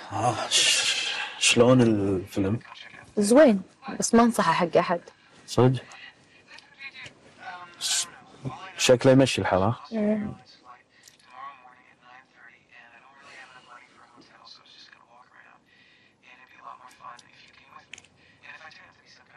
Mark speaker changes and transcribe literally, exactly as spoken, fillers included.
Speaker 1: آه ش... شلون الفيلم؟
Speaker 2: زوين بس ما انصحه حق أحد.
Speaker 1: صدق؟ ش... شكله يمشي الحال ها؟
Speaker 2: مم.